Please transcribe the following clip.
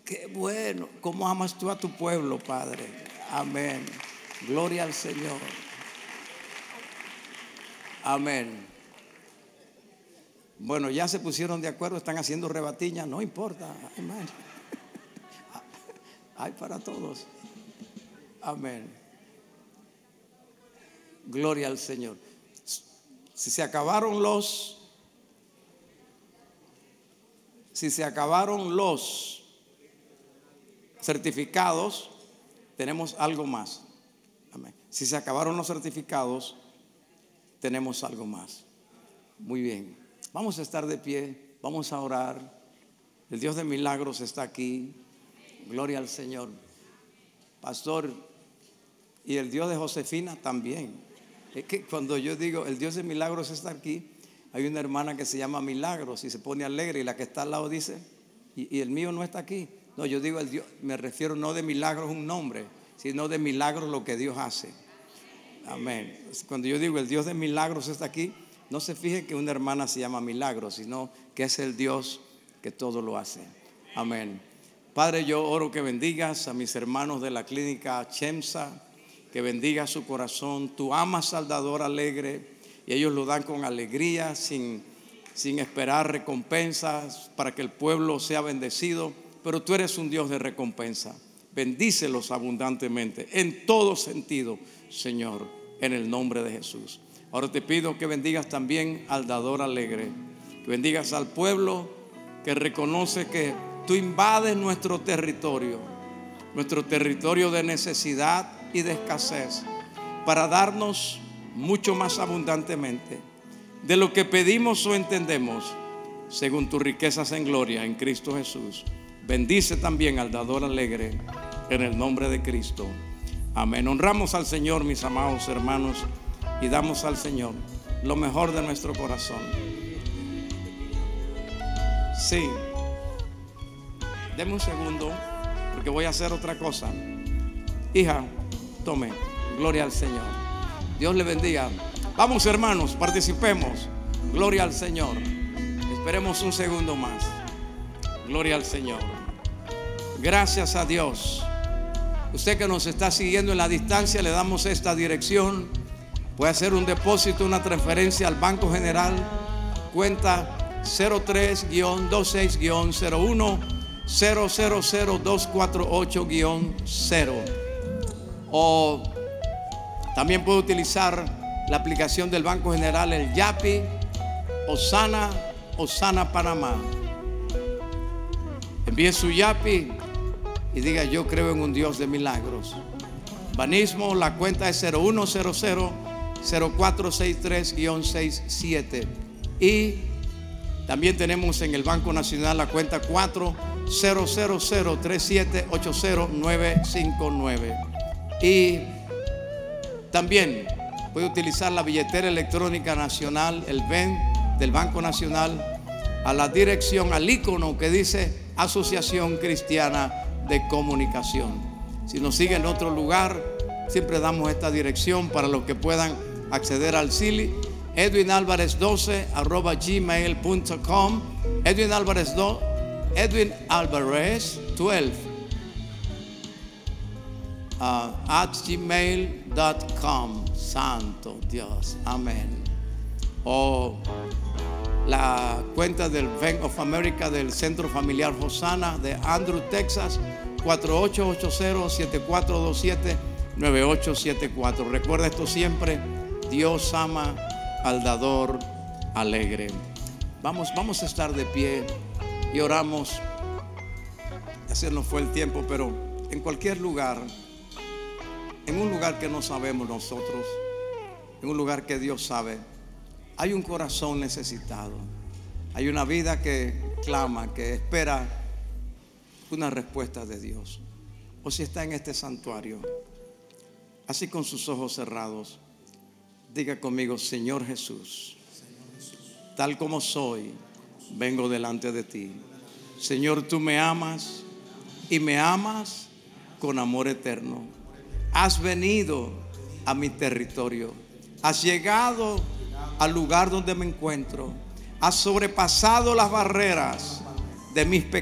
Qué bueno. ¿Cómo amas tú a tu pueblo, Padre? Amén. Gloria al Señor. Amén. Bueno, ya se pusieron de acuerdo, están haciendo rebatiñas, no importa. Amén. Hay para todos. Amén. Gloria al Señor. Si se acabaron los certificados, tenemos algo más. Amén. Si se acabaron los certificados, tenemos algo más. Muy bien. Vamos a estar de pie, vamos a orar. El Dios de milagros está aquí. Gloria al Señor. Pastor, y el Dios de Josefina también. Es que cuando yo digo el Dios de milagros está aquí, hay una hermana que se llama Milagros y se pone alegre, y la que está al lado dice, y el mío no está aquí. No, yo digo el Dios, me refiero no de milagros un nombre, sino de milagros lo que Dios hace. Amén. Cuando yo digo el Dios de milagros está aquí, no se fije que una hermana se llama Milagros, sino que es el Dios que todo lo hace. Amén. Padre, yo oro que bendigas a mis hermanos de la clínica Chemsa, que bendiga su corazón. Tú amas al dador alegre y ellos lo dan con alegría, sin esperar recompensas, para que el pueblo sea bendecido. Pero tú eres un Dios de recompensa. Bendícelos abundantemente en todo sentido, Señor, en el nombre de Jesús. Ahora te pido que bendigas también al dador alegre, que bendigas al pueblo que reconoce que tú invades nuestro territorio de necesidad y de escasez, para darnos mucho más abundantemente de lo que pedimos o entendemos, según tus riquezas en gloria en Cristo Jesús. Bendice también al dador alegre en el nombre de Cristo. Amén. Honramos al Señor, mis amados hermanos, y damos al Señor lo mejor de nuestro corazón. Sí. Deme un segundo, porque voy a hacer otra cosa. Hija, tome. Gloria al Señor. Dios le bendiga. Vamos, hermanos, participemos. Gloria al Señor. Esperemos un segundo más. Gloria al Señor. Gracias a Dios. Usted que nos está siguiendo en la distancia, le damos esta dirección. Puede hacer un depósito, una transferencia al Banco General, cuenta 03-26-01-000248-0. O también puede utilizar la aplicación del Banco General, el Yapi, Osana Panamá. Envíe su Yapi y diga: yo creo en un Dios de milagros. Banismo, la cuenta es 0100-0463-67. Y también tenemos en el Banco Nacional la cuenta 40003780-959. Y también puede utilizar la billetera electrónica nacional, el BEN del Banco Nacional, a la dirección, al icono que dice Asociación Cristiana de Comunicación. Si nos sigue en otro lugar, siempre damos esta dirección para los que puedan acceder al CILI. edwinalvarez12@gmail.com. edwinalvarez12 @gmail.com. Santo Dios, amén. O la cuenta del Bank of America del Centro Familiar Hosanna de Andrew, Texas, 4880-7427-9874. Recuerda esto siempre: Dios ama al dador alegre. Vamos a estar de pie y oramos. Ya se nos fue el tiempo, pero en cualquier lugar, en un lugar que no sabemos nosotros, en un lugar que Dios sabe, hay un corazón necesitado. Hay una vida que clama, que espera una respuesta de Dios. O si está en este santuario, así con sus ojos cerrados, diga conmigo: Señor Jesús, tal como soy, vengo delante de ti. Señor, tú me amas y me amas con amor eterno. Has venido a mi territorio, has llegado al lugar donde me encuentro, has sobrepasado las barreras de mis pecados